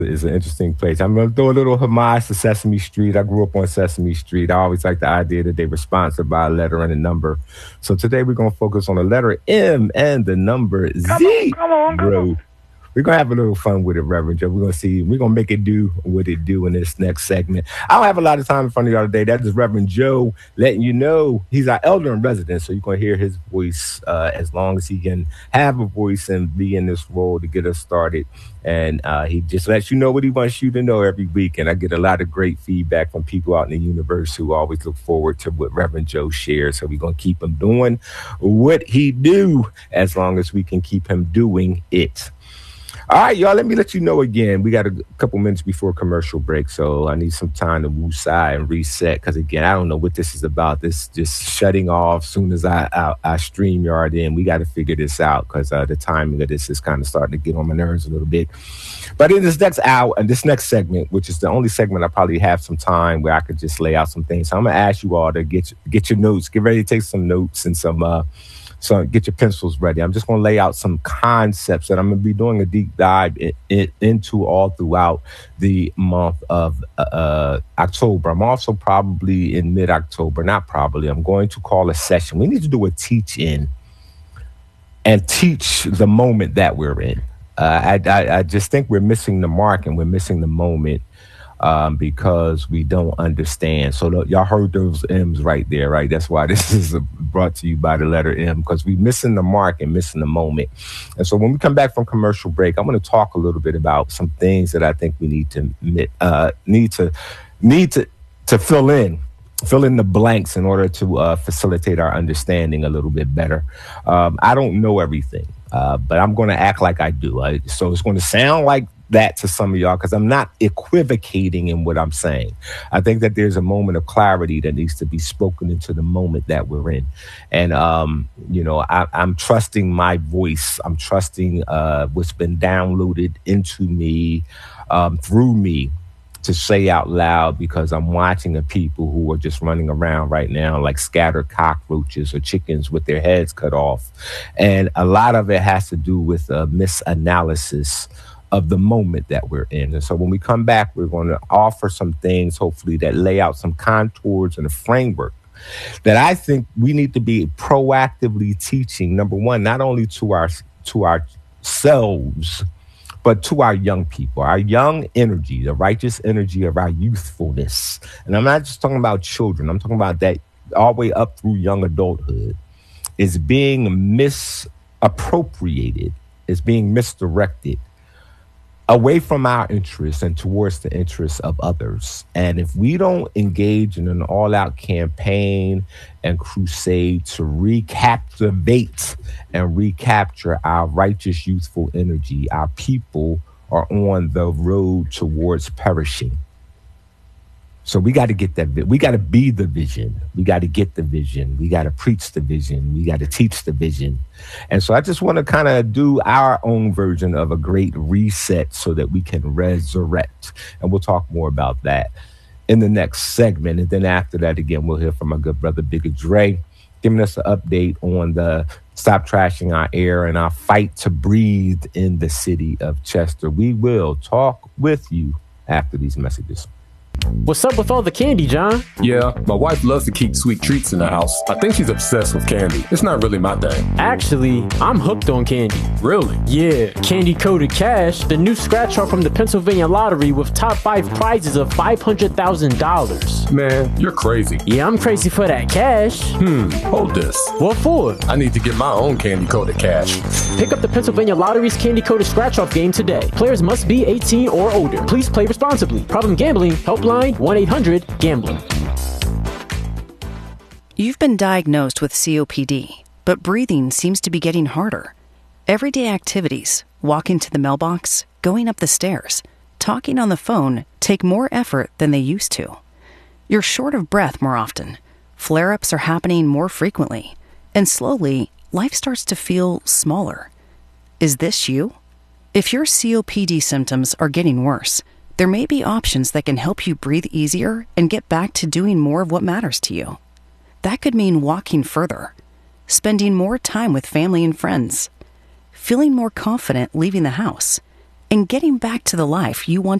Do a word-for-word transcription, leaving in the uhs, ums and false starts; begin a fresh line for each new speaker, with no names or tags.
It's an interesting place. I'm going to throw a little homage to Sesame Street. I grew up on Sesame Street. I always like the idea that they were sponsored by a letter and a number. So today we're going to focus on the letter M and the number Z.
Come on, come on, come on.
We're going to have a little fun with it, Reverend Joe. We're going to see. We're going to make it do what it do in this next segment. I don't have a lot of time in front of y'all today. That is Reverend Joe letting you know he's our elder in residence. So you're going to hear his voice uh, as long as he can have a voice and be in this role to get us started. And uh, he just lets you know what he wants you to know every week. And I get a lot of great feedback from people out in the universe who always look forward to what Reverend Joe shares. So we're going to keep him doing what he do as long as we can keep him doing it. All right, y'all, let me let you know again. We got a couple minutes before commercial break, so I need some time to woosah and reset because, again, I don't know what this is about. This just shutting off as soon as I, I, I StreamYard in. We got to figure this out because uh, the timing of this is kind of starting to get on my nerves a little bit. But in this next hour, and this next segment, which is the only segment I probably have some time where I could just lay out some things. So I'm going to ask you all to get, get your notes, get ready to take some notes and some... Uh, So get your pencils ready. I'm just going to lay out some concepts that I'm going to be doing a deep dive in, in, into all throughout the month of uh, October. I'm also probably in mid-October, not probably, I'm going to call a session. We need to do a teach-in and teach the moment that we're in. Uh, I, I, I just think we're missing the mark and we're missing the moment. Um, because we don't understand. So look, y'all heard those M's right there, right? That's why this is brought to you by the letter M, because we're missing the mark and missing the moment. And so when we come back from commercial break, I'm going to talk a little bit about some things that I think we need to uh, need to need to to fill in. Fill in the blanks in order to uh, facilitate our understanding a little bit better. Um, I don't know everything, uh, but I'm going to act like I do. I, so it's going to sound like that to some of y'all because I'm not equivocating in what I'm saying. I think that there's a moment of clarity that needs to be spoken into the moment that we're in. And, um, you know, I, I'm trusting my voice. I'm trusting uh, what's been downloaded into me, um, through me, to say out loud because I'm watching the people who are just running around right now like scattered cockroaches or chickens with their heads cut off. And a lot of it has to do with a misanalysis of the moment that we're in. And so when we come back, we're going to offer some things, hopefully, that lay out some contours and a framework that I think we need to be proactively teaching, number one, not only to our to ourselves, but to our young people, our young energy, the righteous energy of our youthfulness. And I'm not just talking about children. I'm talking about that all the way up through young adulthood is being misappropriated, is being misdirected away from our interests and towards the interests of others. And if we don't engage in an all-out campaign and crusade to recaptivate and recapture our righteous youthful energy, our people are on the road towards perishing. So we got to get that. We got to be the vision. We got to get the vision. We got to preach the vision. We got to teach the vision. And so I just want to kind of do our own version of a great reset so that we can resurrect. And we'll talk more about that in the next segment. And then after that, again, we'll hear from my good brother, Bigger Dre, giving us an update on the Stop Trashing Our Air and our fight to breathe in the city of Chester. We will talk with you after these messages.
What's up with all the candy, John?
Yeah, my wife loves to keep sweet treats in the house. I think she's obsessed with candy. It's not really my thing.
Actually, I'm hooked on candy.
Really?
Yeah, Candy Coated Cash, the new scratch off from the Pennsylvania Lottery with top five prizes of five hundred thousand dollars.
Man, you're crazy.
Yeah, I'm crazy for that cash.
Hmm, hold this.
What for?
I need to get my own Candy Coated Cash.
Pick up the Pennsylvania Lottery's Candy Coated Scratch Off game today. Players must be eighteen or older. Please play responsibly. Problem gambling, helpline one eight hundred gambling.
You've been diagnosed with C O P D, but breathing seems to be getting harder. Everyday activities, walking to the mailbox, going up the stairs, talking on the phone take more effort than they used to. You're short of breath more often. Flare-ups are happening more frequently. And slowly, life starts to feel smaller. Is this you? If your C O P D symptoms are getting worse, there may be options that can help you breathe easier and get back to doing more of what matters to you. That could mean walking further, spending more time with family and friends, feeling more confident leaving the house, and getting back to the life you want